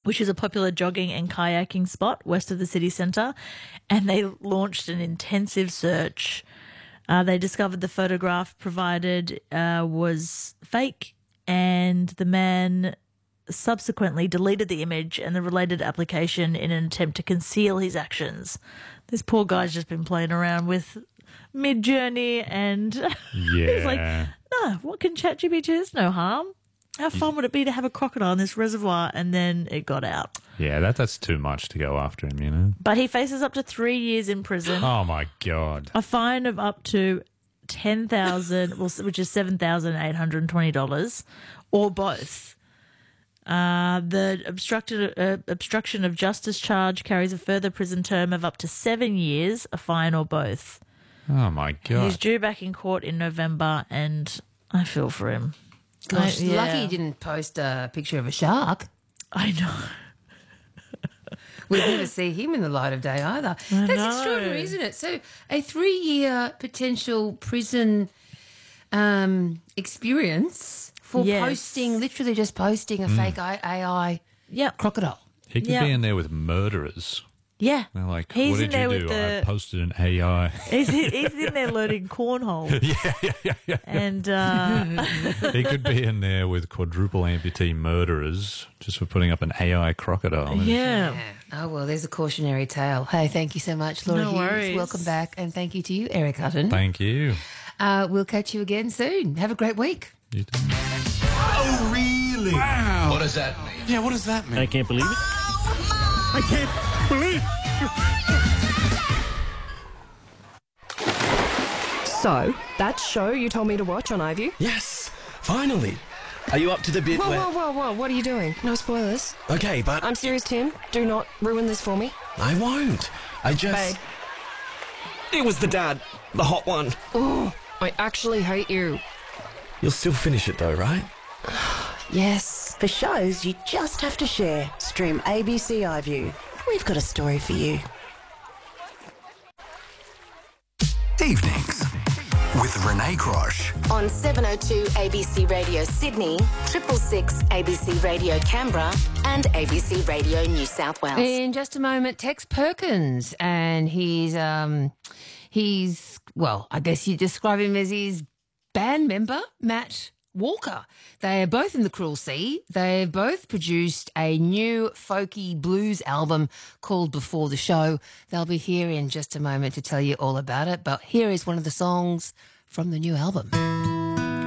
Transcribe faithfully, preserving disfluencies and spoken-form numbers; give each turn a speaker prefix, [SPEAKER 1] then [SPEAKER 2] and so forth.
[SPEAKER 1] which is a popular jogging and kayaking spot west of the city centre, and they launched an intensive search. Uh, they discovered the photograph provided uh, was fake, and the man subsequently deleted the image and the related application in an attempt to conceal his actions. This poor guy's just been playing around with Midjourney, and
[SPEAKER 2] Yeah.
[SPEAKER 1] he's like, no, what can ChatGPT do? There's no harm. How fun would it be to have a crocodile in this reservoir? And then it got out.
[SPEAKER 2] Yeah, that that's too much to go after him, you know.
[SPEAKER 1] But he faces up to three years in prison,
[SPEAKER 2] Oh my God.
[SPEAKER 1] a fine of up to ten thousand dollars, well, which is seven thousand eight hundred twenty dollars, or both. Uh, the obstructed, uh, obstruction of justice charge carries a further prison term of up to seven years, a fine or both.
[SPEAKER 2] Oh my God.
[SPEAKER 1] He's due back in court in November, and I feel for him.
[SPEAKER 3] Gosh,
[SPEAKER 1] I- yeah.
[SPEAKER 3] lucky you didn't post a picture of a shark.
[SPEAKER 1] I know.
[SPEAKER 3] We'd never see him in the light of day either.
[SPEAKER 1] I
[SPEAKER 3] That's
[SPEAKER 1] know.
[SPEAKER 3] extraordinary, isn't it? So a three-year potential prison um, experience for
[SPEAKER 1] Yes.
[SPEAKER 3] posting, literally just posting a fake A I
[SPEAKER 1] Yep.
[SPEAKER 3] crocodile.
[SPEAKER 2] He could
[SPEAKER 1] Yeah.
[SPEAKER 2] be in there with murderers.
[SPEAKER 1] Yeah.
[SPEAKER 2] They're like,
[SPEAKER 1] He's
[SPEAKER 2] what
[SPEAKER 1] in
[SPEAKER 2] did
[SPEAKER 1] there
[SPEAKER 2] you
[SPEAKER 1] with
[SPEAKER 2] do?
[SPEAKER 1] the-
[SPEAKER 2] I posted an A I.
[SPEAKER 1] He's, he's in there learning cornhole.
[SPEAKER 2] yeah, yeah, yeah, yeah.
[SPEAKER 1] And uh,
[SPEAKER 2] He could be in there with quadruple amputee murderers just for putting up an A I crocodile.
[SPEAKER 1] yeah.
[SPEAKER 3] Oh, well, there's a cautionary tale. Hey, thank you so much, Laura
[SPEAKER 1] No
[SPEAKER 3] Hughes.
[SPEAKER 1] worries.
[SPEAKER 3] Welcome back. And thank you to you, Eric Hutton.
[SPEAKER 2] Thank you.
[SPEAKER 3] Uh, we'll catch you again soon. Have a great week.
[SPEAKER 2] You too.
[SPEAKER 4] Oh, really? Wow.
[SPEAKER 5] What does that mean?
[SPEAKER 4] Yeah, what does that mean?
[SPEAKER 6] I can't believe it.
[SPEAKER 4] I can't believe
[SPEAKER 7] So, that show you told me to watch on iView?
[SPEAKER 8] Yes, finally. Are you up to the bit
[SPEAKER 7] Whoa,
[SPEAKER 8] where...
[SPEAKER 7] whoa, whoa, whoa, what are you doing? No spoilers.
[SPEAKER 8] Okay, but
[SPEAKER 7] I'm serious, Tim. Do not ruin this for me.
[SPEAKER 8] I won't. I just...
[SPEAKER 7] Babe.
[SPEAKER 8] It was the dad. The hot one.
[SPEAKER 7] Oh, I actually hate you.
[SPEAKER 8] You'll still finish it though, right?
[SPEAKER 7] Yes.
[SPEAKER 9] For shows you just have to share, stream A B C iView. We've got a story for you.
[SPEAKER 4] Evenings with Renee Crosh.
[SPEAKER 10] On seven oh two A B C Radio Sydney, triple six A B C Radio Canberra, and A B C Radio New South Wales.
[SPEAKER 3] In just a moment, Tex Perkins, and he's um, he's well, I guess you describe him as his band member, Matt Walker. They are both in the Cruel Sea. They've both produced a new folky blues album called Before the Show. They'll be here in just a moment to tell you all about it. But here is one of the songs from the new album.